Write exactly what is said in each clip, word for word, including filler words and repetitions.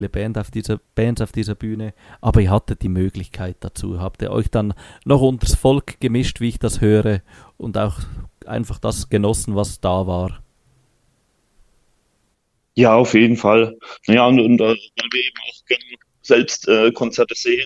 Band auf dieser, Bands auf dieser Bühne, aber ihr hattet die Möglichkeit dazu. Habt ihr euch dann noch unters Volk gemischt, wie ich das höre, und auch einfach das genossen, was da war? Ja, auf jeden Fall. Naja, und, und äh, weil wir eben auch gerne selbst äh, Konzerte sehen.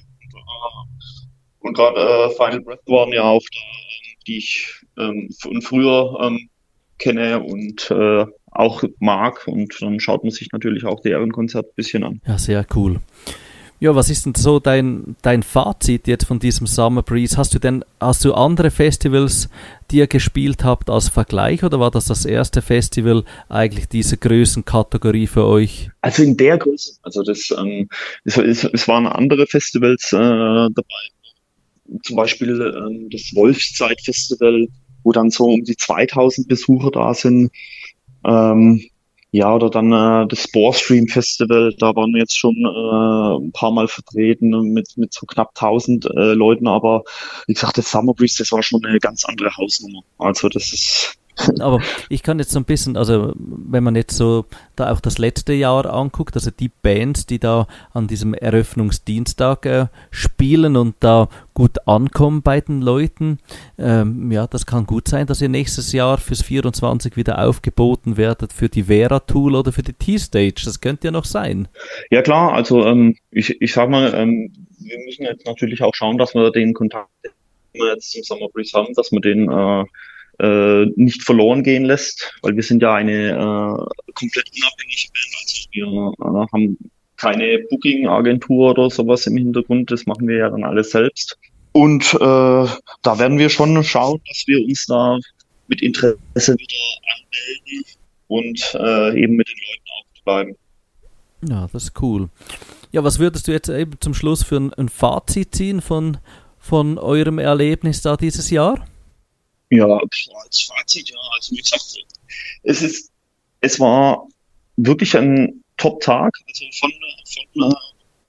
Und gerade äh, Final Breath waren ja auch da, ähm, die ich ähm, von früher ähm, kenne und äh, auch mag. Und dann schaut man sich natürlich auch deren Konzert ein bisschen an. Ja, sehr cool. Ja, was ist denn so dein, dein Fazit jetzt von diesem Summer Breeze? Hast du denn, hast du andere Festivals, die ihr gespielt habt, als Vergleich, oder war das das erste Festival eigentlich dieser Größenkategorie für euch? Also in der Größe, also das, ähm, es, es, es waren andere Festivals äh, dabei, zum Beispiel ähm, das Wolfszeit-Festival, wo dann so um die zweitausend Besucher da sind. Ähm, ja, oder dann äh, das Sporestream Festival, da waren wir jetzt schon äh, ein paar Mal vertreten mit, mit so knapp tausend äh, Leuten, aber wie gesagt, das Summer Breeze, das war schon eine ganz andere Hausnummer. Also das ist Aber ich kann jetzt so ein bisschen, also wenn man jetzt so da auch das letzte Jahr anguckt, also die Bands, die da an diesem Eröffnungsdienstag äh, spielen und da gut ankommen bei den Leuten, ähm, ja, das kann gut sein, dass ihr nächstes Jahr fürs vierundzwanzig wieder aufgeboten werdet für die Vera-Tool oder für die T-Stage. Das könnte ja noch sein. ja klar, also ähm, ich, ich sag mal, ähm, wir müssen jetzt natürlich auch schauen, dass wir den Kontakt, den wir jetzt zum Summer Breeze haben, dass wir den äh, äh, nicht verloren gehen lässt, weil wir sind ja eine äh, komplett unabhängige Band. Also wir äh, haben keine Booking-Agentur oder sowas im Hintergrund, das machen wir ja dann alles selbst. Und äh, da werden wir schon schauen, dass wir uns da mit Interesse wieder anmelden und äh, eben mit den Leuten auch bleiben. Ja, das ist cool. Ja, was würdest du jetzt eben zum Schluss für ein, ein Fazit ziehen von, von eurem Erlebnis da dieses Jahr? Ja, als Fazit, ja, also wie gesagt, es ist, es war wirklich ein Top-Tag, also von, von äh,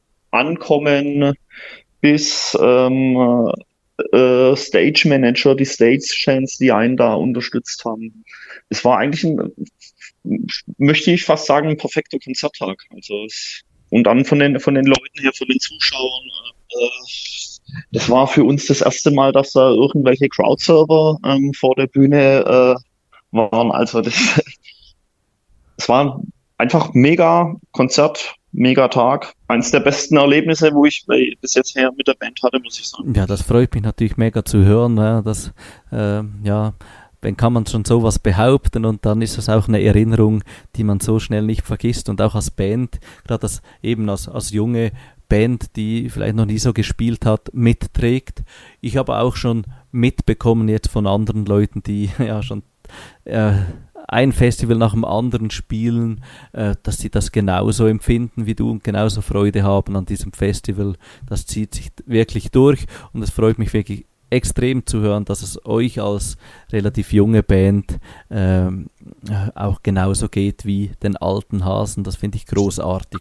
Ankommen bis ähm, äh, Stage Manager, die Stagehands, die einen da unterstützt haben. Es war eigentlich ein, möchte ich fast sagen, ein perfekter Konzerttag. Also es, und dann von den von den Leuten her, von den Zuschauern. Äh, das war für uns das erste Mal, dass da irgendwelche Crowdserver ähm, vor der Bühne äh, waren. Also das, es war einfach mega Konzert, mega Tag. Eins der besten Erlebnisse, wo ich bei, bis jetzt her mit der Band hatte, muss ich sagen. Ja, das freut mich natürlich mega zu hören. Ja, dass, äh, ja, wenn kann man schon sowas behaupten, und dann ist das auch eine Erinnerung, die man so schnell nicht vergisst, und auch als Band, gerade als, eben als, als junge Band, die vielleicht noch nie so gespielt hat, mitträgt. Ich habe auch schon mitbekommen jetzt von anderen Leuten, die ja schon äh, ein Festival nach dem anderen spielen, äh, dass sie das genauso empfinden wie du und genauso Freude haben an diesem Festival. Das zieht sich wirklich durch, und es freut mich wirklich extrem zu hören, dass es euch als relativ junge Band ähm, auch genauso geht wie den alten Hasen. Das finde ich großartig.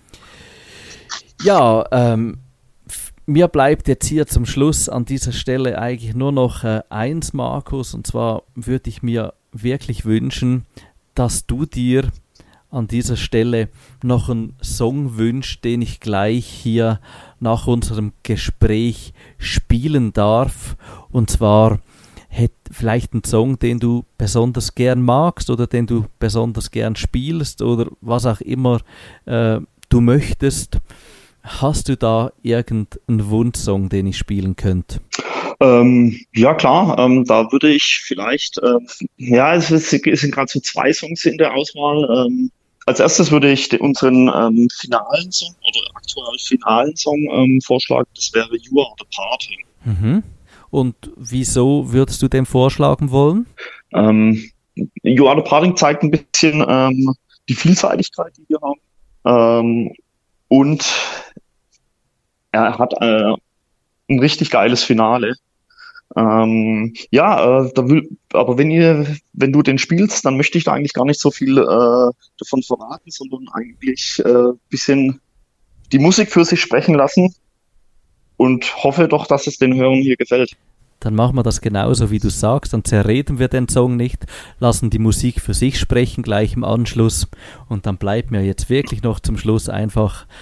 Ja, ähm, f- mir bleibt jetzt hier zum Schluss an dieser Stelle eigentlich nur noch äh, eins, Markus, und zwar würde ich mir wirklich wünschen, dass du dir an dieser Stelle noch einen Song wünschst, den ich gleich hier nach unserem Gespräch spielen darf. Und zwar hätte vielleicht einen Song, den du besonders gern magst oder den du besonders gern spielst oder was auch immer äh, du möchtest. Hast du da irgendeinen Wunschsong, den ich spielen könnte? Ähm, ja klar, ähm, da würde ich vielleicht, ähm, ja, es, ist, es sind gerade so zwei Songs in der Auswahl. Ähm, als erstes würde ich den, unseren ähm, finalen Song oder aktuell finalen Song ähm, vorschlagen. Das wäre You Are the Party. Mhm. Und wieso würdest du den vorschlagen wollen? Ähm, You Are the Party zeigt ein bisschen ähm, die Vielseitigkeit, die wir haben. Ähm, und er hat äh, ein richtig geiles Finale. Ähm, ja, äh, da will, aber wenn ihr, wenn du den spielst, dann möchte ich da eigentlich gar nicht so viel äh, davon verraten, sondern eigentlich äh, bisschen die Musik für sich sprechen lassen und hoffe doch, dass es den Hörern hier gefällt. dann machen wir das genauso, wie du sagst, dann zerreden wir den Song nicht, lassen die Musik für sich sprechen gleich im Anschluss und dann bleibt mir jetzt wirklich noch zum Schluss einfach